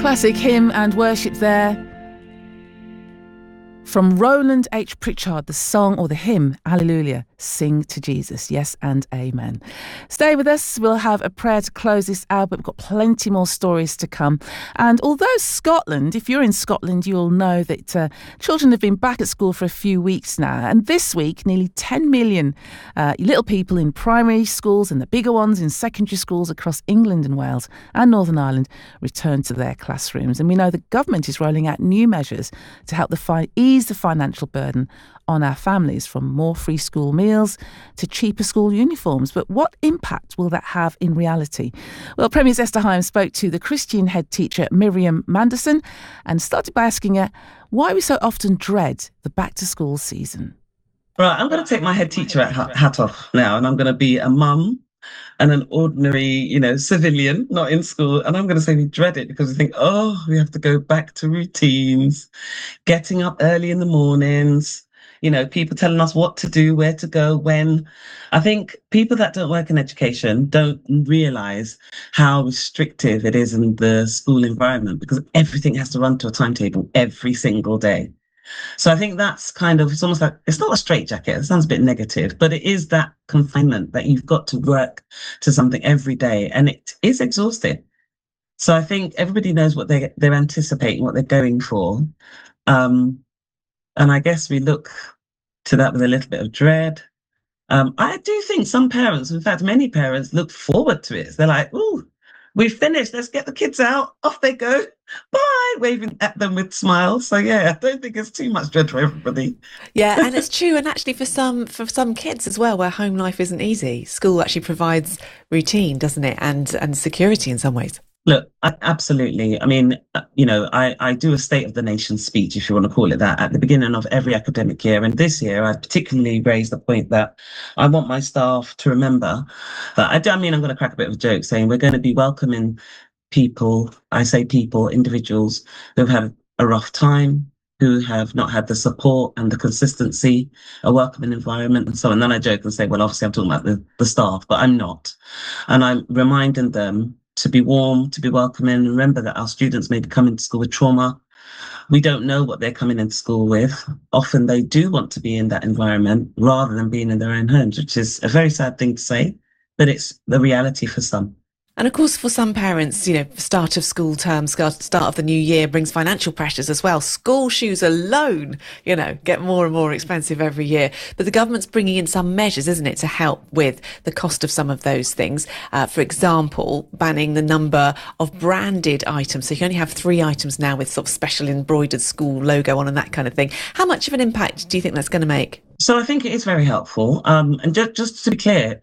Classic hymn and worship there from Roland H. Pritchard, the song or the hymn, Alleluia, Sing to Jesus. Yes and amen. Stay with us. We'll have a prayer to close this out, but we've got plenty more stories to come. And although Scotland, if you're in Scotland, you'll know that children have been back at school for a few weeks now. And this week, nearly 10 million little people in primary schools and the bigger ones in secondary schools across England and Wales and Northern Ireland return to their classrooms. And we know the government is rolling out new measures to help ease the financial burden on our families, from more free school meals to cheaper school uniforms. But what impact will that have in reality? Well, Premier's Esther Himes spoke to the Christian head teacher Miriam Manderson and started by asking her why we so often dread the back-to-school season. Right, I'm going to take my head teacher hat off now, and I'm going to be a mum and an ordinary, civilian, not in school. And I'm going to say we dread it because we think, we have to go back to routines, getting up early in the mornings, people telling us what to do, where to go, when. I think people that don't work in education don't realise how restrictive it is in the school environment, because everything has to run to a timetable every single day. So I think that's it's almost like, it's not a straitjacket, it sounds a bit negative, but it is that confinement that you've got to work to something every day, and it is exhausting. So I think everybody knows what they're anticipating, what they're going for. And I guess we look to that with a little bit of dread. I do think some parents, in fact, many parents look forward to it. They're like, ooh, we've finished. Let's get the kids out. Off they go. Bye, waving at them with smiles. So yeah, I don't think it's too much dread for everybody. Yeah, and it's true. And actually for some kids as well, where home life isn't easy, school actually provides routine, doesn't it? And security in some ways. Look, absolutely. I mean, I do a State of the Nation speech, if you want to call it that, at the beginning of every academic year. And this year, I particularly raised the point that I want my staff to remember that, I'm going to crack a bit of a joke saying we're going to be welcoming people, I say people, individuals who've had a rough time, who have not had the support and the consistency, a welcoming environment, and so on. And then I joke and say, well, obviously I'm talking about the staff, but I'm not. And I'm reminding them to be warm, to be welcoming, and remember that our students may be coming to school with trauma. We don't know what they're coming into school with. Often they do want to be in that environment rather than being in their own homes, which is a very sad thing to say, but it's the reality for some. And of course, for some parents, start of school term, start of the new year brings financial pressures as well. School shoes alone, get more and more expensive every year. But the government's bringing in some measures, isn't it, to help with the cost of some of those things. For example, banning the number of branded items. So you can only have 3 items now with sort of special embroidered school logo on and that kind of thing. How much of an impact do you think that's going to make? So I think it is very helpful. And just to be clear,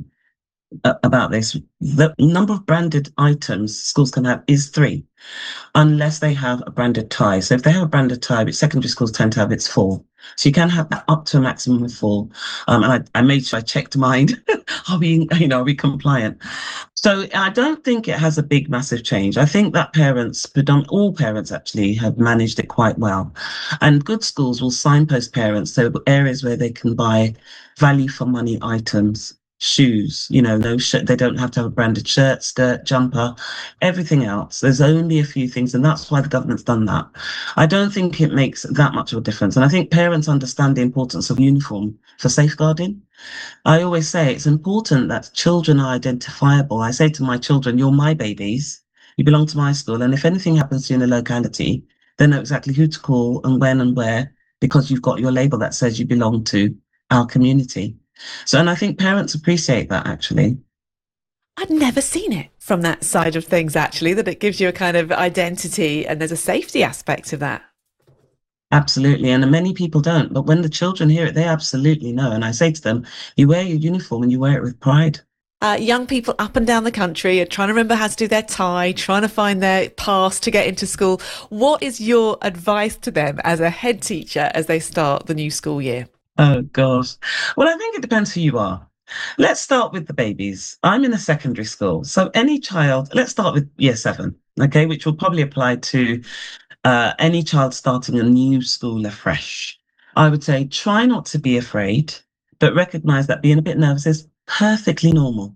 about this, the number of branded items schools can have is 3, unless they have a branded tie. So if they have a branded tie, which secondary schools tend to have, it's 4. So you can have that up to a maximum of 4. And I made sure I checked mine. Are we compliant? So I don't think it has a big, massive change. I think that all parents actually have managed it quite well. And good schools will signpost parents to areas where they can buy value for money items. Shoes, they don't have to have a branded shirt, skirt, jumper, everything else. There's only a few things, and that's why the government's done that. I don't think it makes that much of a difference. And I think parents understand the importance of uniform for safeguarding. I always say it's important that children are identifiable. I say to my children, you're my babies, you belong to my school, and if anything happens to you in the locality, they know exactly who to call and when and where, because you've got your label that says you belong to our community. So, and I think parents appreciate that, actually. I'd never seen it from that side of things, actually, that it gives you a kind of identity and there's a safety aspect of that. Absolutely. And many people don't. But when the children hear it, they absolutely know. And I say to them, you wear your uniform and you wear it with pride. Young people up and down the country are trying to remember how to do their tie, trying to find their pass to get into school. What is your advice to them as a head teacher as they start the new school year? Oh, gosh. Well, I think it depends who you are. Let's start with the babies. I'm in a secondary school. So any child, let's start with year 7, okay, which will probably apply to any child starting a new school afresh. I would say try not to be afraid, but recognise that being a bit nervous is perfectly normal.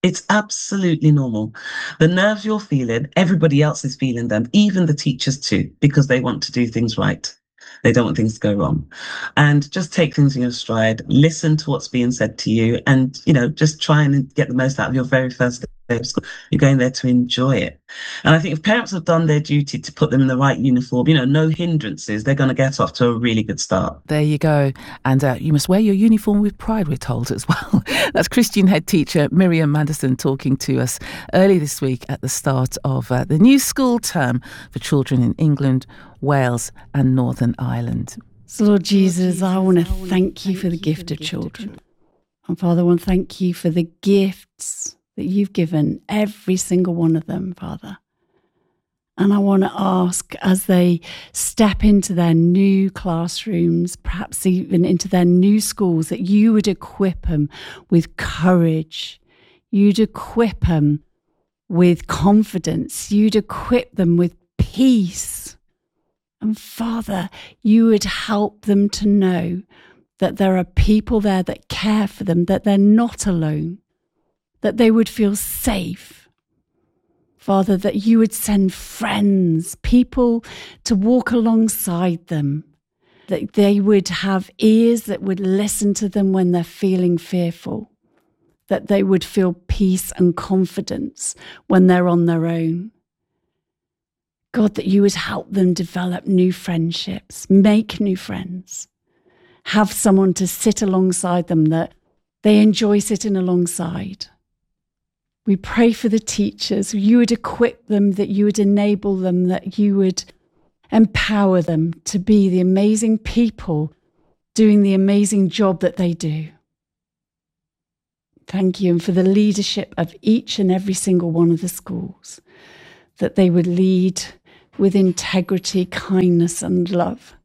It's absolutely normal. The nerves you're feeling, everybody else is feeling them, even the teachers too, because they want to do things right. They don't want things to go wrong. And just take things in your stride, listen to what's being said to you, and, just try and get the most out of your very first day of school. You're going there to enjoy it. And I think if parents have done their duty to put them in the right uniform, no hindrances, they're going to get off to a really good start. There you go. And you must wear your uniform with pride, we're told as well. That's Christian head teacher Miriam Manderson talking to us early this week at the start of the new school term for children in England, Wales and Northern Ireland. So Lord Jesus, I want to thank you for the gift of children. And Father, I want to thank you for the gifts that you've given every single one of them, Father. And I want to ask, as they step into their new classrooms, perhaps even into their new schools, that you would equip them with courage. You'd equip them with confidence. You'd equip them with peace. And Father, you would help them to know that there are people there that care for them, that they're not alone, that they would feel safe. Father, that you would send friends, people to walk alongside them, that they would have ears that would listen to them when they're feeling fearful, that they would feel peace and confidence when they're on their own. God, that you would help them develop new friendships, make new friends, have someone to sit alongside them that they enjoy sitting alongside. We pray for the teachers. You would equip them, that you would enable them, that you would empower them to be the amazing people doing the amazing job that they do. Thank you, and for the leadership of each and every single one of the schools, that they would lead with integrity, kindness, and love.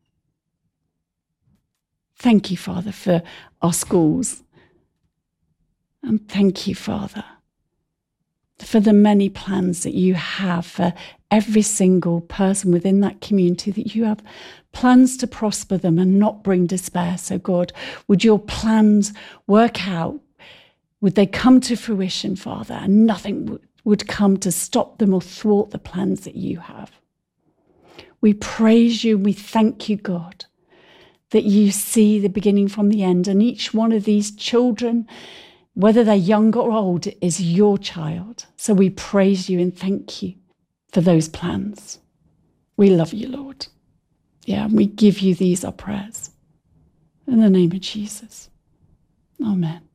Thank you, Father, for our schools. And thank you, Father, for the many plans that you have for every single person within that community, that you have plans to prosper them and not bring despair. So God, would your plans work out? Would they come to fruition, Father, and nothing would come to stop them or thwart the plans that you have? We praise you and we thank you, God, that you see the beginning from the end, and each one of these children, whether they're young or old, is your child. So we praise you and thank you for those plans. We love you, Lord. Yeah, and we give you these, our prayers. In the name of Jesus. Amen.